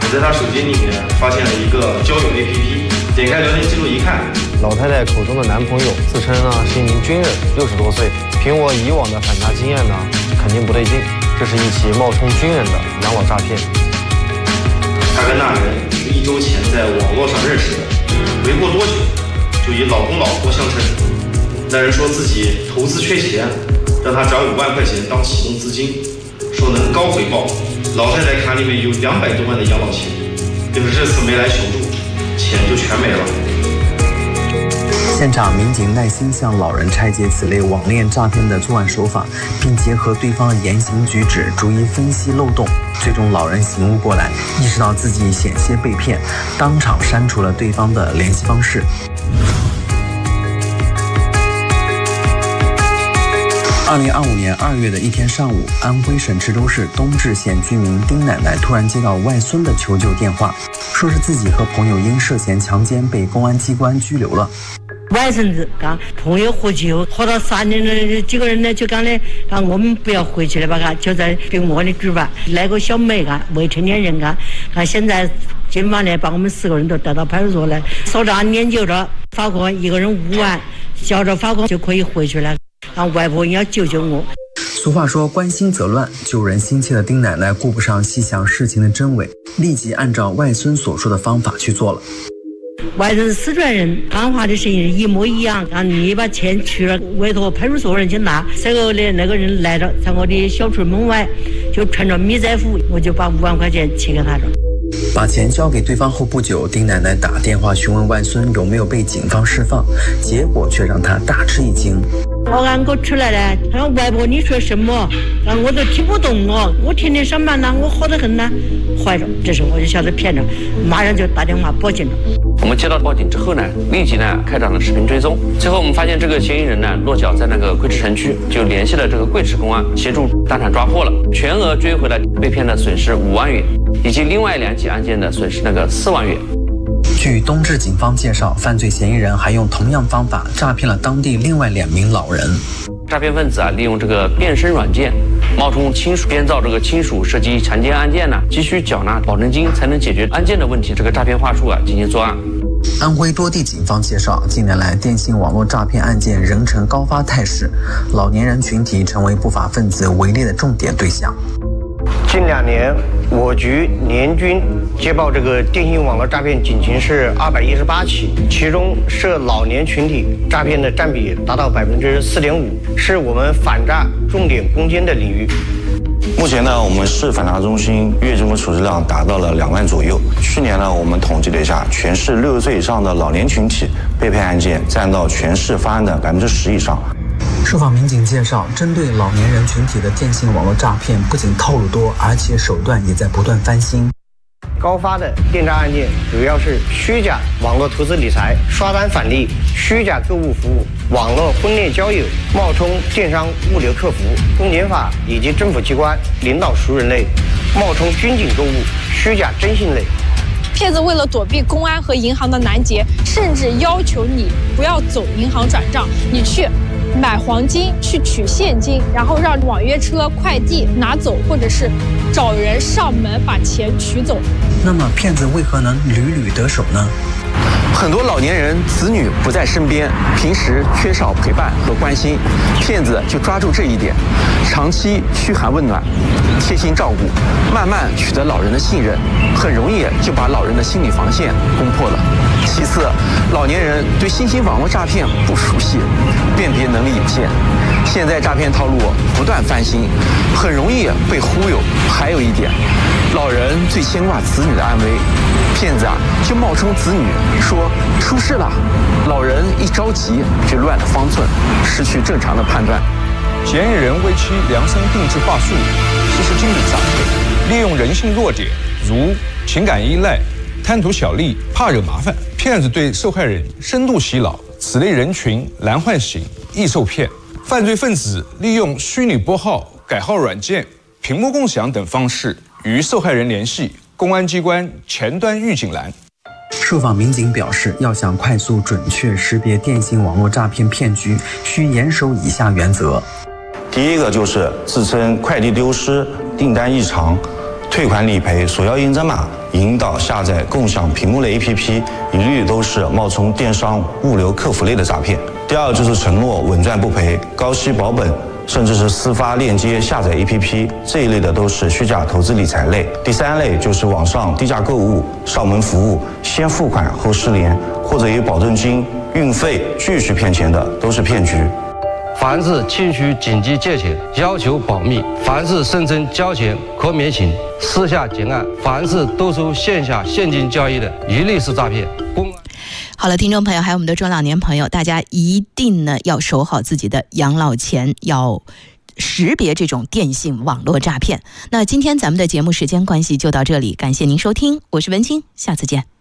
我在他手机里面发现了一个交友 APP， 点开聊天记录一看， 老太太口中的男朋友自称呢是一名军人，60多岁。凭我以往的反诈经验呢，肯定不对劲，这是一起冒充军人的养老诈骗。 他跟那人是1周前在网络上认识的，没过多久就以老公老婆相称。那人说自己投资缺钱，让他找5万块钱当启动资金，说能高回报。老太太卡里面有200多万的养老钱，要是这次没来求助，钱就全没了。 现场民警耐心向老人拆解此类网恋诈骗的作案手法，并结合对方的言行举止，逐一分析漏洞。最终，老人醒悟过来，意识到自己险些被骗，当场删除了对方的联系方式。2025年2月的一天上午，安徽省池州市东至县居民丁奶奶突然接到外孙的求救电话，说是自己和朋友因涉嫌强奸被公安机关拘留了。 外甥子讲朋友喝酒，喝到3点了，几个人呢就讲的，我们不要回去了吧，就在宾馆里住吧。那个小妹未成年人现在警方呢把我们4个人都带到派出所来，搜查研究着，法官1个人5万，交着法官就可以回去了。外婆要救救我。 俗话说关心则乱，救人心切的丁奶奶顾不上细想事情的真伪，立即按照外孙所说的方法去做了。 外甥是四川人，讲话的声音一模一样。你把钱去了，委托派出所人去拿。这个的那个人来了，在我的小区门外，就穿着迷彩服，我就把5万块钱寄给他了。 把钱交给对方后不久，丁奶奶打电话询问外孙有没有被警方释放，结果却让他大吃一惊。 我喊我出来了，他说外婆你说什么？我都听不懂哦，我天天上班呢，我好得很呢。坏了，这时候我就晓得骗了，马上就打电话报警了。 我们接到报警之后呢，立即呢开展了视频追踪。最后我们发现这个嫌疑人呢落脚在那个贵池城区，就联系了这个贵池公安，协助当场抓获了，全额追回了被骗的损失5万元，以及另外2起案件的损失4万元。 据东至警方介绍，犯罪嫌疑人还用同样方法诈骗了当地另外2名老人。 诈骗分子利用这个变声软件，冒充亲属，编造这个亲属涉及强奸案件呢，急需缴纳保证金才能解决案件的问题，这个诈骗话术进行作案。 安徽多地警方介绍，近年来电信网络诈骗案件仍呈高发态势，老年人群体成为不法分子围猎的重点对象。 近2年，我局年均接报这个电信网络诈骗警情是218起，其中涉老年群体诈骗的占比达到4.5%，是我们反诈重点攻坚的领域。 目前呢，我们市反诈中心月政府处置量达到了2万左右。去年呢，我们统计了一下，全市60岁以上的老年群体被骗案件占到全市发案的10%以上。 受访民警介绍，针对老年人群体的电信网络诈骗不仅套路多，而且手段也在不断翻新。 高发的电诈案件主要是虚假网络投资理财、刷单返利、虚假购物服务、网络婚恋交友、冒充电商物流客服、公检法以及政府机关领导熟人类、冒充军警购物、虚假征信类。 骗子为了躲避公安和银行的拦截，甚至要求你不要走银行转账，你去买黄金，去取现金，然后让网约车、快递拿走，或者是找人上门把钱取走。 那么骗子为何能屡屡得手呢？ 很多老年人子女不在身边，平时缺少陪伴和关心，骗子就抓住这一点，长期嘘寒问暖，贴心照顾，慢慢取得老人的信任，很容易就把老人的心理防线攻破了。其次，老年人对新型网络诈骗不熟悉，辨别能力有限，现在诈骗套路不断翻新，很容易被忽悠。还有一点，老人最牵挂子女的安危，骗子就冒充子女说出事了，老人一着急就乱了方寸，失去正常的判断。 嫌疑人为其量身定制话术，实施精准诈骗，利用人性弱点如情感依赖、贪图小利、怕惹麻烦，骗子对受害人深度洗脑，此类人群难唤醒，易受骗。犯罪分子利用虚拟拨号、改号软件、屏幕共享等方式与受害人联系，公安机关前端预警栏。 受访民警表示，要想快速准确识别电信网络诈骗骗局，需严守以下原则。 第一个就是自称快递丢失、订单异常、 退款理赔、索要验证码、引导下载共享屏幕类 APP， 一律都是冒充电商、物流客服类的诈骗。第二就是承诺稳赚不赔、高息保本，甚至是私发链接下载 APP， 这一类的都是虚假投资理财类。第三类就是网上低价购物、上门服务，先付款后失联，或者以保证金、运费继续骗钱的，都是骗局。 凡是轻许紧急借钱，要求保密；凡是声称交钱可免刑，私下结案；凡是兜售线下现金交易的，一律是诈骗。 好了，听众朋友还有我们的中老年朋友，大家一定呢要守好自己的养老钱，要识别这种电信网络诈骗。那今天咱们的节目时间关系就到这里，感谢您收听，我是文清，下次见。